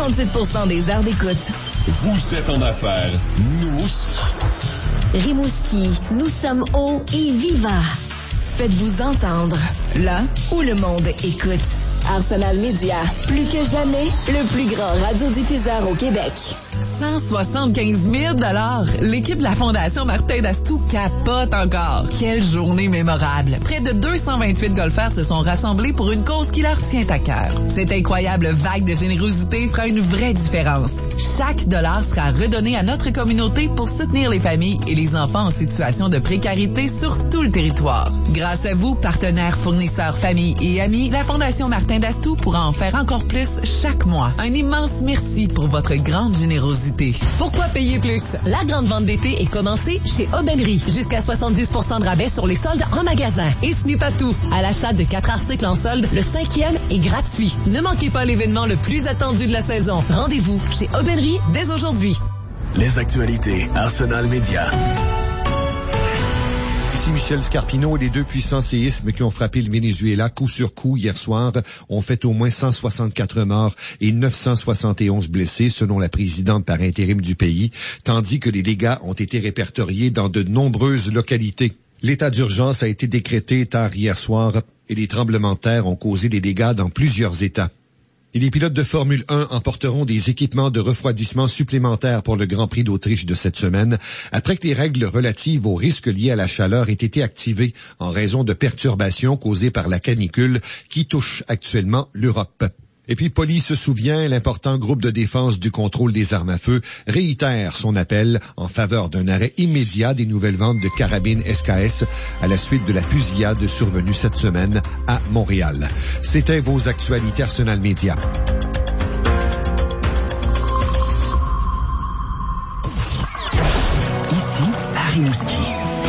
68% des heures d'écoute. Vous êtes en affaires, nous aussi. Rimouski, nous sommes hauts et vivants. Faites-vous entendre, là où le monde écoute. Arsenal Média, plus que jamais, le plus grand radiodiffuseur au Québec. 175 000 $. L'équipe de la Fondation Martin d'Astou capote encore. Quelle journée mémorable. Près de 228 golfeurs se sont rassemblés pour une cause qui leur tient à cœur. Cette incroyable vague de générosité fera une vraie différence. Chaque dollar sera redonné à notre communauté pour soutenir les familles et les enfants en situation de précarité sur tout le territoire. Grâce à vous, partenaires, fournisseurs, familles et amis, la Fondation Martin d'Astou pourra en faire encore plus chaque mois. Un immense merci pour votre grande générosité. Pourquoi payer plus? La grande vente d'été est commencée chez Aubainerie. Jusqu'à 70% de rabais sur les soldes en magasin. Et ce n'est pas tout. À l'achat de 4 articles en solde, le 5e est gratuit. Ne manquez pas l'événement le plus attendu de la saison. Rendez-vous chez Aubainerie dès aujourd'hui. Les actualités Arsenal Média. Ici Michel Scarpino. Les deux puissants séismes qui ont frappé le Venezuela coup sur coup hier soir ont fait au moins 164 morts et 971 blessés selon la présidente par intérim du pays, tandis que les dégâts ont été répertoriés dans de nombreuses localités. L'état d'urgence a été décrété tard hier soir et les tremblements de terre ont causé des dégâts dans plusieurs États. Et les pilotes de Formule 1 emporteront des équipements de refroidissement supplémentaires pour le Grand Prix d'Autriche de cette semaine, après que les règles relatives aux risques liés à la chaleur aient été activées en raison de perturbations causées par la canicule qui touche actuellement l'Europe. Et puis, Police se souvient, l'important groupe de défense du contrôle des armes à feu réitère son appel en faveur d'un arrêt immédiat des nouvelles ventes de carabines SKS à la suite de la fusillade survenue cette semaine à Montréal. C'était vos actualités Arsenal Média. Ici, à Rimouski.